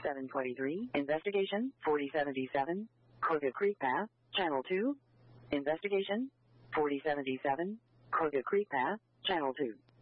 723, Investigation 4077, Crooked Creek Path, Channel 2. Investigation 4077, Crooked Creek Path, Channel 2.